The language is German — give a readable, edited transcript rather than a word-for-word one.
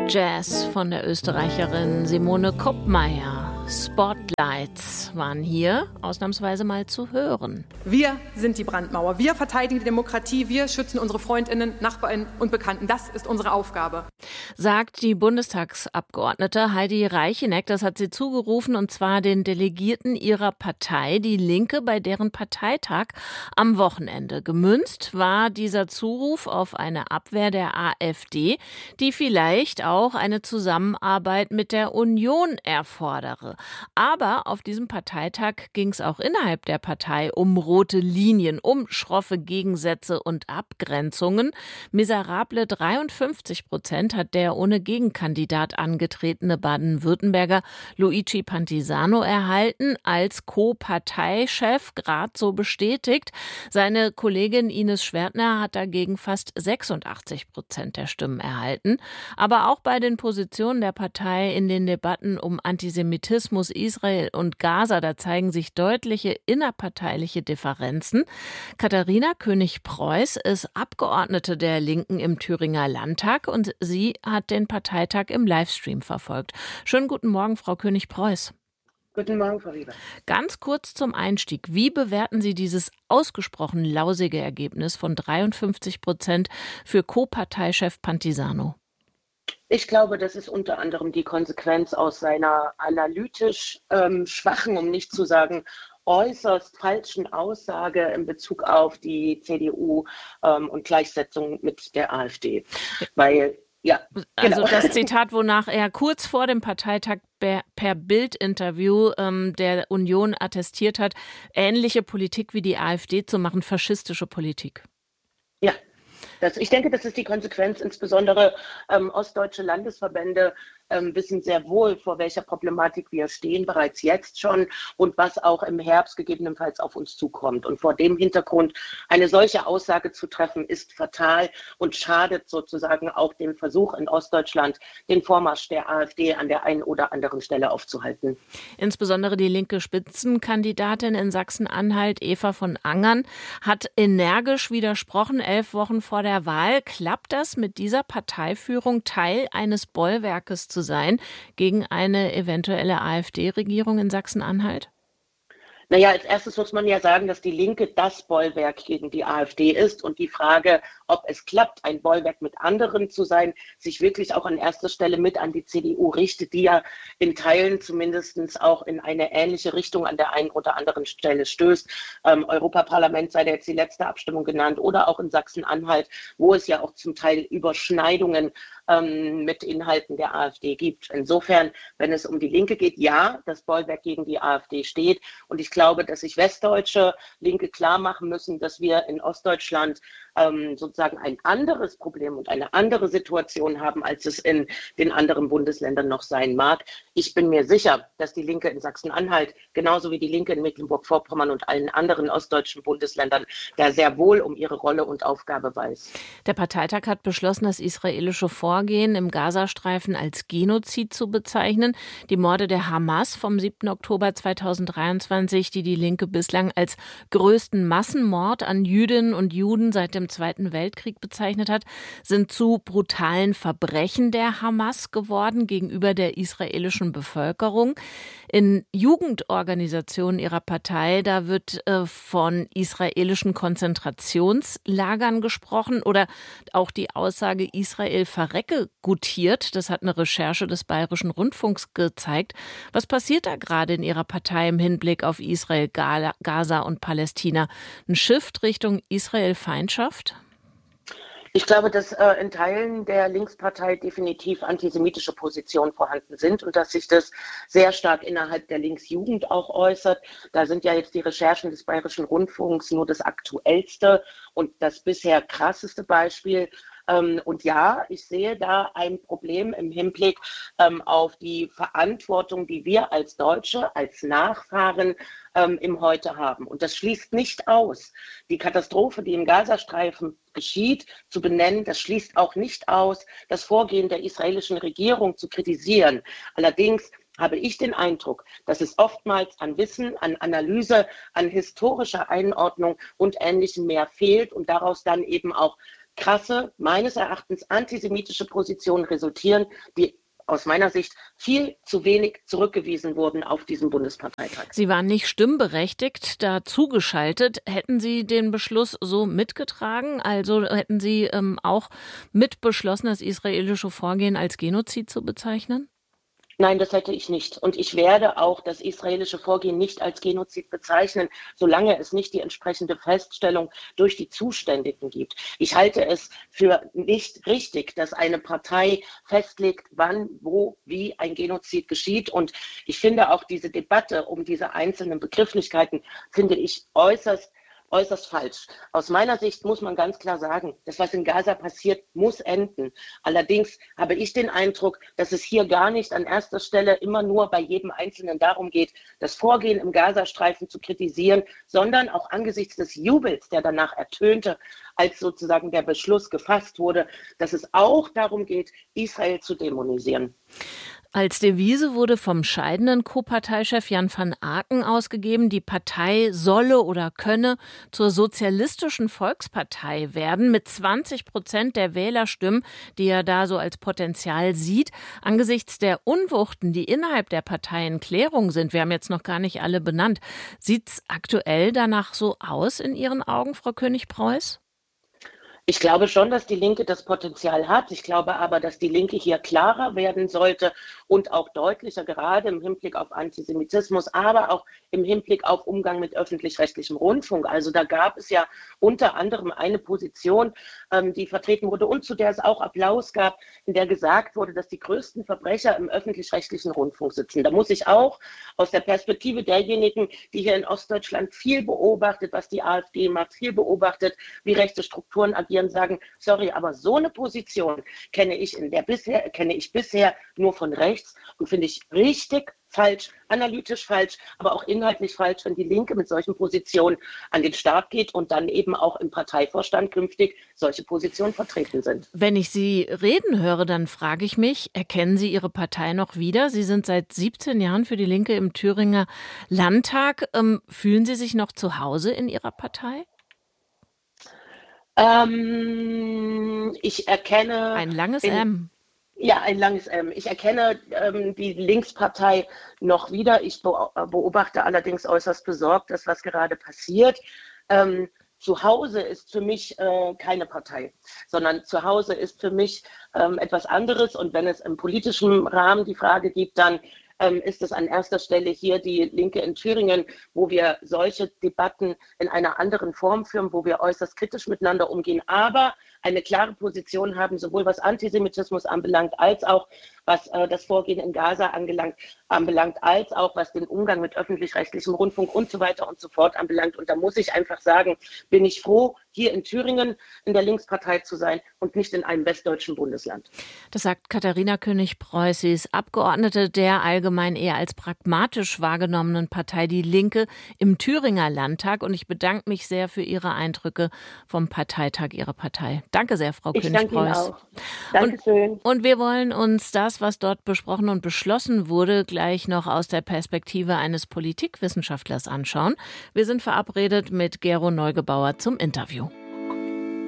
Jazz von der Österreicherin Simone Koppmeier. Spotlights waren hier ausnahmsweise mal zu hören. Wir sind die Brandmauer. Wir verteidigen die Demokratie. Wir schützen unsere Freundinnen, Nachbarinnen und Bekannten. Das ist unsere Aufgabe. Sagt die Bundestagsabgeordnete Heidi Reicheneck. Das hat sie zugerufen, und zwar den Delegierten ihrer Partei, die Linke, bei deren Parteitag am Wochenende. Gemünzt war dieser Zuruf auf eine Abwehr der AfD, die vielleicht auch eine Zusammenarbeit mit der Union erfordere. Aber auf diesem Parteitag ging es auch innerhalb der Partei um rote Linien, um schroffe Gegensätze und Abgrenzungen. Miserable 53% hat der ohne Gegenkandidat angetretene Baden-Württemberger Luigi Pantisano erhalten, als Co-Parteichef gerade so bestätigt. Seine Kollegin Ines Schwertner hat dagegen fast 86% der Stimmen erhalten. Aber auch bei den Positionen der Partei in den Debatten um Antisemitismus, Israel und Gaza, da zeigen sich deutliche innerparteiliche Differenzen. Katharina König-Preuß ist Abgeordnete der Linken im Thüringer Landtag und sie hat den Parteitag im Livestream verfolgt. Schönen guten Morgen, Frau König-Preuß. Guten Morgen, Frau Weber. Ganz kurz zum Einstieg. Wie bewerten Sie dieses ausgesprochen lausige Ergebnis von 53% für Co-Parteichef Pantisano? Ich glaube, das ist unter anderem die Konsequenz aus seiner analytisch schwachen, um nicht zu sagen äußerst falschen Aussage in Bezug auf die CDU und Gleichsetzung mit der AfD. Weil Also das Zitat, wonach er kurz vor dem Parteitag per Bild-Interview der Union attestiert hat, ähnliche Politik wie die AfD zu machen, faschistische Politik. Ja. Ich denke, das ist die Konsequenz. Insbesondere ostdeutsche Landesverbände wissen sehr wohl, vor welcher Problematik wir stehen, bereits jetzt schon, und was auch im Herbst gegebenenfalls auf uns zukommt. Und vor dem Hintergrund eine solche Aussage zu treffen, ist fatal und schadet sozusagen auch dem Versuch in Ostdeutschland, den Vormarsch der AfD an der einen oder anderen Stelle aufzuhalten. Insbesondere die linke Spitzenkandidatin in Sachsen-Anhalt, Eva von Angern, hat energisch widersprochen, 11 Wochen vor der Wahl. Klappt das mit dieser Parteiführung, Teil eines Bollwerkes zu sein gegen eine eventuelle AfD-Regierung in Sachsen-Anhalt? Naja, als erstes muss man ja sagen, dass die Linke das Bollwerk gegen die AfD ist, und die Frage, ob es klappt, ein Bollwerk mit anderen zu sein, sich wirklich auch an erster Stelle mit an die CDU richtet, die ja in Teilen zumindest auch in eine ähnliche Richtung an der einen oder anderen Stelle stößt. Europaparlament sei jetzt die letzte Abstimmung genannt, oder auch in Sachsen-Anhalt, wo es ja auch zum Teil Überschneidungen mit Inhalten der AfD gibt. Insofern, wenn es um die Linke geht, ja, das Bollwerk gegen die AfD steht, und ich glaube, dass sich westdeutsche Linke klar machen müssen, dass wir in Ostdeutschland sozusagen ein anderes Problem und eine andere Situation haben, als es in den anderen Bundesländern noch sein mag. Ich bin mir sicher, dass die Linke in Sachsen-Anhalt, genauso wie die Linke in Mecklenburg-Vorpommern und allen anderen ostdeutschen Bundesländern, da sehr wohl um ihre Rolle und Aufgabe weiß. Der Parteitag hat beschlossen, das israelische Vorgehen im Gazastreifen als Genozid zu bezeichnen. Die Morde der Hamas vom 7. Oktober 2023, die die Linke bislang als größten Massenmord an Jüdinnen und Juden seit dem Zweiten Weltkrieg bezeichnet hat, sind zu brutalen Verbrechen der Hamas geworden gegenüber der israelischen Bevölkerung. In Jugendorganisationen ihrer Partei, da wird von israelischen Konzentrationslagern gesprochen oder auch die Aussage, Israel verrecke gutiert. Das hat eine Recherche des Bayerischen Rundfunks gezeigt. Was passiert da gerade in Ihrer Partei im Hinblick auf Israel, Gaza und Palästina? Ein Shift Richtung Israel-Feindschaft? Ich glaube, dass in Teilen der Linkspartei definitiv antisemitische Positionen vorhanden sind und dass sich das sehr stark innerhalb der Linksjugend auch äußert. Da sind ja jetzt die Recherchen des Bayerischen Rundfunks nur das aktuellste und das bisher krasseste Beispiel. Und ja, ich sehe da ein Problem im Hinblick auf die Verantwortung, die wir als Deutsche, als Nachfahren im Heute haben. Und das schließt nicht aus, die Katastrophe, die im Gazastreifen geschieht, zu benennen. Das schließt auch nicht aus, das Vorgehen der israelischen Regierung zu kritisieren. Allerdings habe ich den Eindruck, dass es oftmals an Wissen, an Analyse, an historischer Einordnung und Ähnlichem mehr fehlt und daraus dann eben auch krasse, meines Erachtens antisemitische Positionen resultieren, die aus meiner Sicht viel zu wenig zurückgewiesen wurden auf diesem Bundesparteitag. Sie waren nicht stimmberechtigt, da zugeschaltet. Hätten Sie den Beschluss so mitgetragen? Also hätten Sie auch mit beschlossen, das israelische Vorgehen als Genozid zu bezeichnen? Nein, das hätte ich nicht. Und ich werde auch das israelische Vorgehen nicht als Genozid bezeichnen, solange es nicht die entsprechende Feststellung durch die Zuständigen gibt. Ich halte es für nicht richtig, dass eine Partei festlegt, wann, wo, wie ein Genozid geschieht. Und ich finde auch diese Debatte um diese einzelnen Begrifflichkeiten, finde ich äußerst falsch. Aus meiner Sicht muss man ganz klar sagen, das, was in Gaza passiert, muss enden. Allerdings habe ich den Eindruck, dass es hier gar nicht an erster Stelle immer nur bei jedem Einzelnen darum geht, das Vorgehen im Gazastreifen zu kritisieren, sondern auch angesichts des Jubels, der danach ertönte, als sozusagen der Beschluss gefasst wurde, dass es auch darum geht, Israel zu dämonisieren. Als Devise wurde vom scheidenden Co-Parteichef Jan van Aken ausgegeben, die Partei solle oder könne zur Sozialistischen Volkspartei werden mit 20% der Wählerstimmen, die er da so als Potenzial sieht. Angesichts der Unwuchten, die innerhalb der Partei in Klärung sind, wir haben jetzt noch gar nicht alle benannt, sieht's aktuell danach so aus in Ihren Augen, Frau König-Preuß? Ich glaube schon, dass die Linke das Potenzial hat. Ich glaube aber, dass die Linke hier klarer werden sollte und auch deutlicher, gerade im Hinblick auf Antisemitismus, aber auch im Hinblick auf Umgang mit öffentlich-rechtlichem Rundfunk. Also da gab es ja unter anderem eine Position, die vertreten wurde und zu der es auch Applaus gab, in der gesagt wurde, dass die größten Verbrecher im öffentlich-rechtlichen Rundfunk sitzen. Da muss ich auch aus der Perspektive derjenigen, die hier in Ostdeutschland viel beobachtet, was die AfD macht, viel beobachtet, wie rechte Strukturen agieren, sagen, sorry, aber so eine Position kenne ich bisher nur von rechts und finde ich richtig falsch, analytisch falsch, aber auch inhaltlich falsch, wenn die Linke mit solchen Positionen an den Start geht und dann eben auch im Parteivorstand künftig solche Positionen vertreten sind. Wenn ich Sie reden höre, dann frage ich mich, erkennen Sie Ihre Partei noch wieder? Sie sind seit 17 Jahren für die Linke im Thüringer Landtag. Fühlen Sie sich noch zu Hause in Ihrer Partei? Ich erkenne... Ein langes M. Ja, ein langes M. Ich erkenne die Linkspartei noch wieder. Ich beobachte allerdings äußerst besorgt, das, was gerade passiert. Zu Hause ist für mich keine Partei, sondern zu Hause ist für mich etwas anderes. Und wenn es im politischen Rahmen die Frage gibt, dann ist es an erster Stelle hier die Linke in Thüringen, wo wir solche Debatten in einer anderen Form führen, wo wir äußerst kritisch miteinander umgehen, aber eine klare Position haben, sowohl was Antisemitismus anbelangt, als auch was das Vorgehen in Gaza anbelangt, als auch was den Umgang mit öffentlich-rechtlichem Rundfunk und so weiter und so fort anbelangt. Und da muss ich einfach sagen, bin ich froh, hier in Thüringen in der Linkspartei zu sein und nicht in einem westdeutschen Bundesland. Das sagt Katharina König-Preuß. Sie ist Abgeordnete der allgemein eher als pragmatisch wahrgenommenen Partei Die Linke im Thüringer Landtag. Und ich bedanke mich sehr für Ihre Eindrücke vom Parteitag Ihrer Partei. Danke sehr, Frau König-Preuß. Ich danke Ihnen auch. Dankeschön. Und wir wollen uns das, was dort besprochen und beschlossen wurde, gleich noch aus der Perspektive eines Politikwissenschaftlers anschauen. Wir sind verabredet mit Gero Neugebauer zum Interview.